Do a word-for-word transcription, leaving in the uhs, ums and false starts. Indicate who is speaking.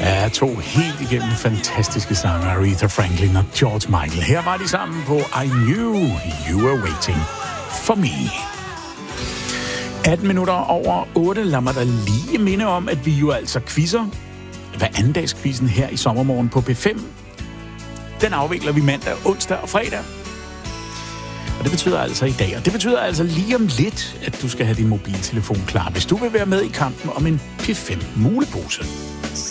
Speaker 1: Ja, to helt igennem fantastiske sange, Aretha Franklin og George Michael. Her var de sammen på I Knew You Were Waiting For Me. atten minutter over otte. Lad mig da lige minde om, at vi jo altså quizzer. Hver andendagskvizzen her i Sommermorgen på P fem. Den afvikler vi mandag, onsdag og fredag. Og det betyder altså i dag, og det betyder altså lige om lidt, at du skal have din mobiltelefon klar, hvis du vil være med i kampen om en P fem mulepose.